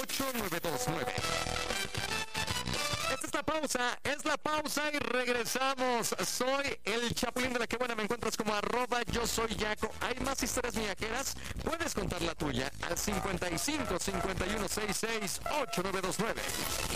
8929. Esta es la pausa y regresamos. Soy el Chapulín de la que buena, me encuentras como @yo soy Yaco. Hay más historias viajeras, puedes contar la tuya al 55 51 66 8929.